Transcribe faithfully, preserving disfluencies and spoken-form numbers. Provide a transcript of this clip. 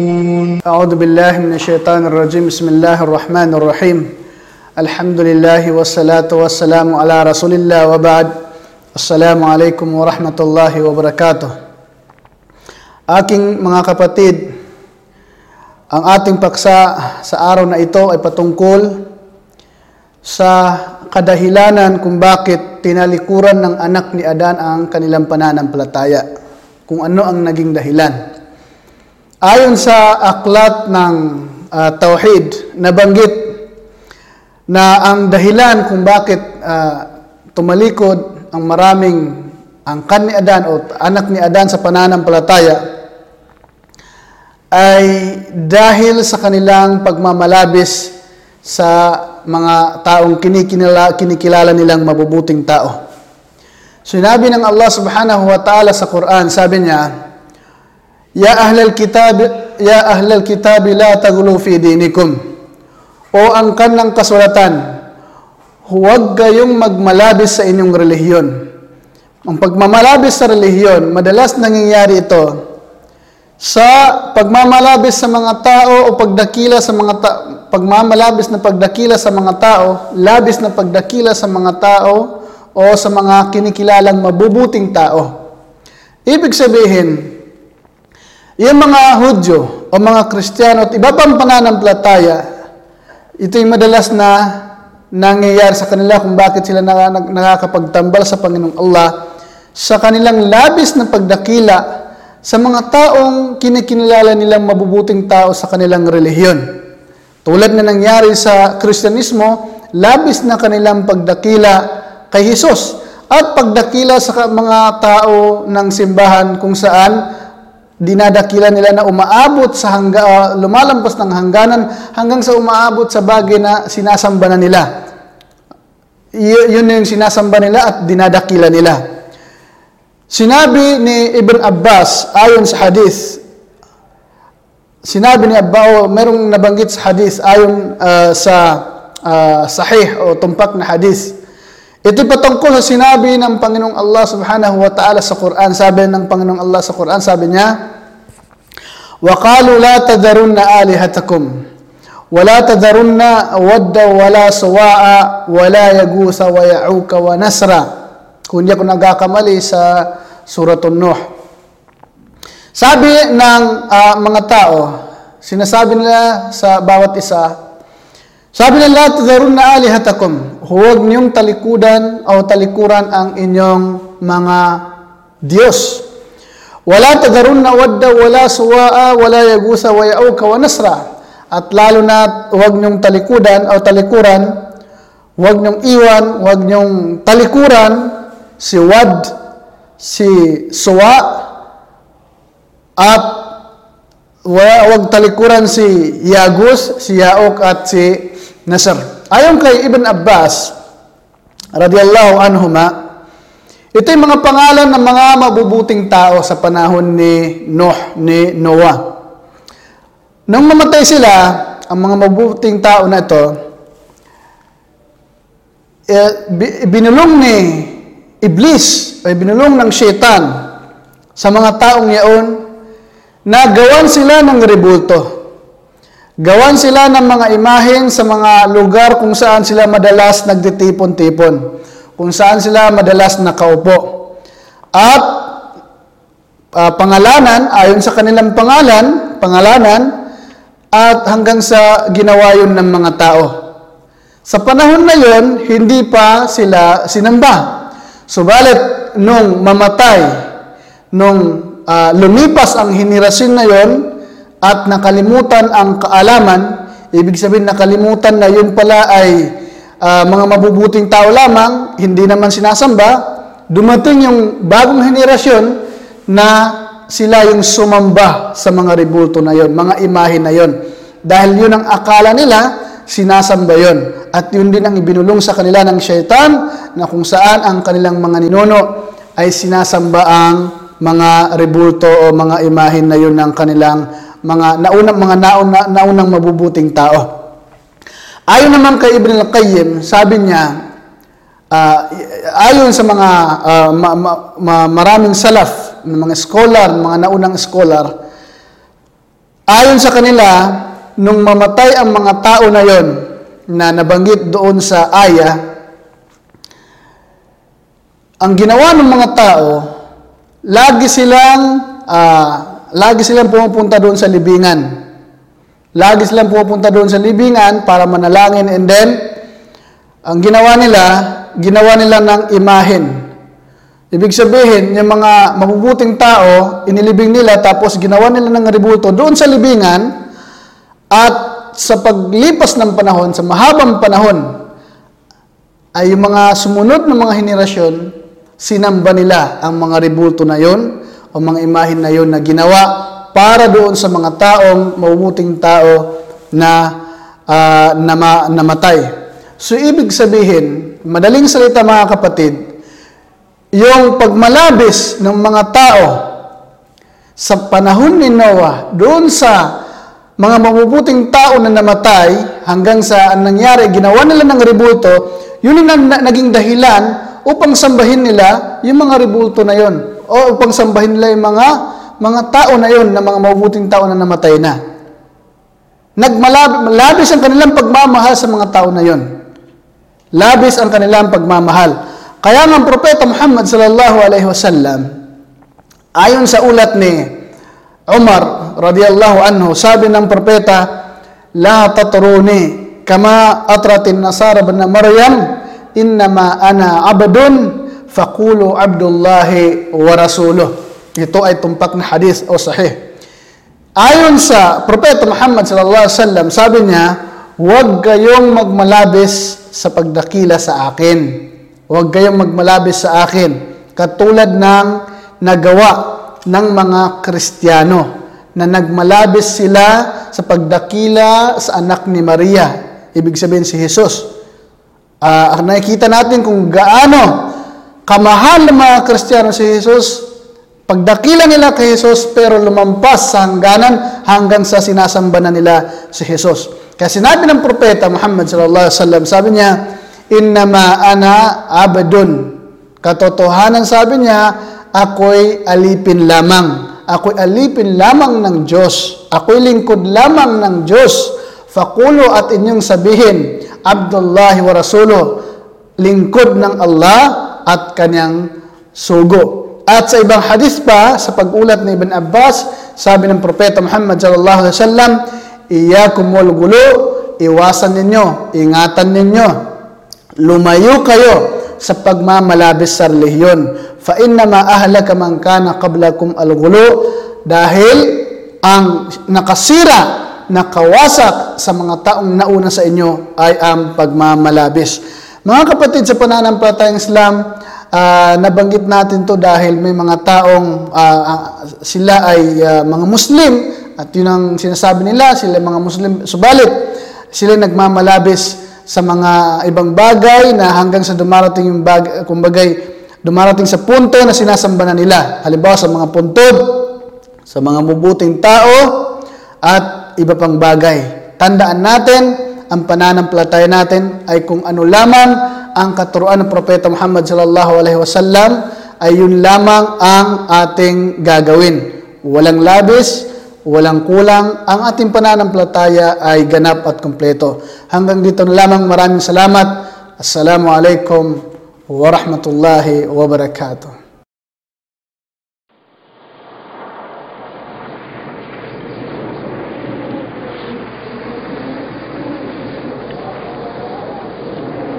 أعوذ بالله من الشيطان الرجيم بسم الله الرحمن الرحيم الحمد لله والصلاة والسلام على رسول الله وبعد السلام عليكم ورحمة الله وبركاته. Aking mga kapatid, ang ating paksa sa araw na ito ay patungkol sa kadahilanan kung bakit tinalikuran ng anak ni Adan ang kanilang pananampalataya, kung ano ang naging dahilan. Ayon sa aklat ng uh, Tauhid, nabanggit na ang dahilan kung bakit uh, tumalikod ang maraming angkan ni Adan o anak ni Adan sa pananampalataya ay dahil sa kanilang pagmamalabis sa mga taong kinikilala, kinikilala nilang mabubuting tao. Sinabi ng Allah subhanahu wa ta'ala sa Quran, sabi niya, Ya ahlal kitab, ya ahlal kitab la taghlu fi dinikum. O angkan ng kasulatan, huwag kayong magmalabis sa inyong relihiyon. Ang pagmamalabis sa relihiyon, madalas nangyayari ito sa pagmamalabis sa mga tao o pagdakila sa mga ta- pagmamalabis na pagdakila sa mga tao, labis na pagdakila sa mga tao o sa mga kinikilalang mabubuting tao. Ibig sabihin, yung mga Hudyo o mga Kristiyano at iba pang pananampalataya, ito'y madalas na nangyayari sa kanila kung bakit sila nakakapagtambal sa Panginoong Allah sa kanilang labis na pagdakila sa mga taong kinikinilala nilang mabubuting tao sa kanilang relihiyon. Tulad na nangyari sa Kristyanismo, labis na kanilang pagdakila kay Jesus at pagdakila sa mga tao ng simbahan kung saan dinadakila nila na umaabot sa hangga, uh, lumalampas ng hangganan hanggang sa umaabot sa bagay na sinasamba na nila. Y- yun yung sinasamba nila at dinadakila nila. Sinabi ni Ibn Abbas, ayon sa hadith, sinabi ni Abba, o merong nabanggit sa hadith, ayon uh, sa uh, sahih o tumpak na hadith. Ito patungkol sa sinabi ng Panginoong Allah subhanahu wa ta'ala sa Quran. Sabi ng Panginoong Allah sa Quran, sabi niya, وَقَالُوا لَا تَذَرُنَّ آلِهَتَكُمْ وَلَا تَذَرُنَّ وَدَّ وَلَا سُوَاءَ وَلَا يَغُوثَ وَيَعُوكَ وَنَسْرًا. Kung di ako nagkakamali sa Suratun Nuh. Sabi ng uh, mga tao, sinasabi nila sa bawat isa, sabi nila, la tadharunna alihatakum, huwag niyong talikudan o talikuran ang inyong mga Diyos. Wala tadharunna wadda, wala suwa'a, wala yagusa, wa ya'uka, wa nasra. At lalo na huwag niyong talikudan o talikuran, huwag niyong iwan, huwag niyong talikuran si Wad, si Suwa, at huwag talikuran si Yagus, si Yauk, at si Nasr. Ayon kay Ibn Abbas radiyallahu anhuma, ito'y mga pangalan ng mga mabubuting tao sa panahon ni Nuh, ni Noah. Nung mamatay sila, ang mga mabubuting tao na ito, eh, binulong ni Iblis, ay binulong ng Shaitan sa mga taong yaon na gawan sila ng rebulto. Gawan sila ng mga imahen sa mga lugar kung saan sila madalas nagtitipon-tipon, kung saan sila madalas nakaupo. At uh, pangalanan, ayon sa kanilang pangalan, pangalanan, at hanggang sa ginawa yun ng mga tao. Sa panahon na yun, hindi pa sila sinamba. Subalit, nung mamatay, nung uh, lumipas ang henerasyon na yon at nakalimutan ang kaalaman, ibig sabihin nakalimutan na yun pala ay uh, mga mabubuting tao lamang, hindi naman sinasamba, dumating yung bagong henerasyon na sila yung sumamba sa mga rebulto na yon, mga imahe na yon. Dahil yun ang akala nila, sinasamba yon. At yun din ang ibinulong sa kanila ng Shaitan na kung saan ang kanilang mga ninuno ay sinasamba ang mga rebulto o mga imahen na yun ng kanilang mga naunang mga nauna, naunang mabubuting tao. Ayon naman kay Ibn al-Qayyim, sabi niya, uh, ayon sa mga uh, ma, ma, ma, maraming salaf, mga scholar, mga naunang scholar, Ayon sa kanila, nung mamatay ang mga tao na yon na nabanggit doon sa aya, ang ginawa ng mga tao, lagi silang uh, lagi silang pumupunta doon sa libingan. Lagi silang pumupunta doon sa libingan para manalangin, and then ang ginawa nila, ginawa nila ng imahen. Ibig sabihin, yung mga mabubuting tao, inilibing nila tapos ginawa nila ng rebulto doon sa libingan, at sa paglipas ng panahon, sa mahabang panahon, ay yung mga sumunod na mga henerasyon, sinamba nila ang mga rebulto na yon o mga imahen na yon na ginawa para doon sa mga taong mabubuting tao na uh, nama, namatay. So, ibig sabihin, madaling salita mga kapatid, yung pagmalabis ng mga tao sa panahon ni Noah, doon sa mga mabubuting tao na namatay, hanggang sa ang nangyari, ginawa nila ng rebulto, yun ang naging dahilan upang sambahin nila yung mga rebulto na yon, o upang sambahin nila yung mga mga tao na yon, na mga mabubuting tao na namatay na. Nagmalabis ang kanilang pagmamahal sa mga tao na yon. Labis ang kanilang pagmamahal. Kaya nga ang Propeta Muhammad sallallahu alaihi wasallam, ayon sa ulat ni Umar radiyallahu anhu, sabi ng propeta, la tatruni kama atratin nasara bin Maryam, innama ana abdun faqulu abdullahi wa rasuluh. Ito ay tumpak na hadith o sahih. Ayon sa Propeta Muhammad sallallahu alaihi wasallam, sabi niya, huwag kayong magmalabis sa pagdakila sa akin. Huwag kayong magmalabis sa akin. Katulad ng nagawa ng mga Kristiyano na nagmalabis sila sa pagdakila sa anak ni Maria. Ibig sabihin si Jesus. Uh, nakikita natin kung gaano kamahal ng mga Kristiyano si Jesus. Pagdakila nila kay Jesus, pero lumampas sa hangganan hanggang sa sinasamba na nila si Jesus. Kaya sinabi ng Propeta Muhammad sallallahu alaihi wasallam, sabi niya, innama ana abdun. Katotohanan, sabi niya, ako'y alipin lamang. Ako'y alipin lamang ng Diyos. Ako'y lingkod lamang ng Diyos. Fakulo, at inyong sabihin, Abdullahi wa Rasuluh, lingkod ng Allah at kanyang sugo. At sa ibang hadith pa, sa pag-ulat ni Ibn Abbas, sabi ng Propeta Muhammad sallallahu alaihi wasallam, iyyakum wal ghulu, iwasan ninyo, ingatan ninyo, lumayo kayo sa pagmamalabis sa relihiyon. Fa innama ahlaka man kana qablakum al-ghulu, dahil ang nakasira, nakawasak sa mga taong nauna sa inyo ay ang pagmamalabis. Mga kapatid, sa pananampalatayang Islam, uh, nabanggit natin to dahil may mga taong uh, uh, sila ay uh, mga Muslim, at yun ang sinasabi nila, sila mga Muslim, subalit sila nagmamalabis sa mga ibang bagay na hanggang sa dumarating yung bagay, kumbagay, dumarating sa punto na sinasamba na nila. Halimbawa sa mga puntod, sa mga mabuting tao, at iba pang bagay. Tandaan natin, ang pananampalataya natin ay kung ano lamang ang katuruan ng Propeta Muhammad sallallahu alaihi wasallam, ay yun lamang ang ating gagawin. Walang labis, walang kulang, ang ating pananampalataya ay ganap at kumpleto. Hanggang dito na lamang, maraming salamat. Assalamu alaikum wa rahmatullahi wa barakatuh.